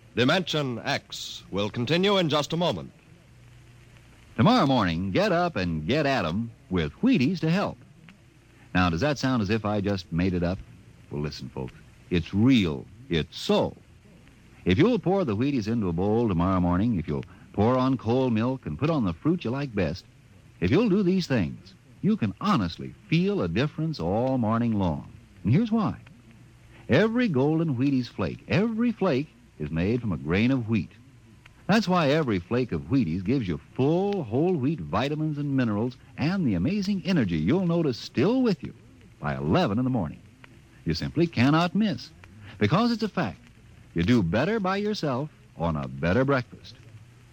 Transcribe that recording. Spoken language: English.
Dimension X will continue in just a moment. Tomorrow morning, get up and get at 'em with Wheaties to help. Now, does that sound as if I just made it up? Well, listen, folks. It's real. It's so. If you'll pour the Wheaties into a bowl tomorrow morning, if you'll pour on cold milk and put on the fruit you like best, if you'll do these things, you can honestly feel a difference all morning long. And here's why. Every golden Wheaties flake, every flake is made from a grain of wheat. That's why every flake of Wheaties gives you full whole wheat vitamins and minerals and the amazing energy you'll notice still with you by 11 in the morning. You simply cannot miss, because it's a fact. You do better by yourself on a better breakfast.